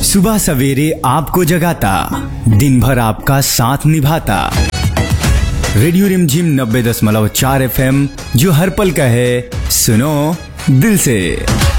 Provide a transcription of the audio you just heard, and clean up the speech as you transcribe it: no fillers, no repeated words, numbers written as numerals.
सुबह सवेरे आपको जगाता, दिन भर आपका साथ निभाता। रेडियो रिमझिम 90.4 FM, जो हर पल का है, सुनो दिल से।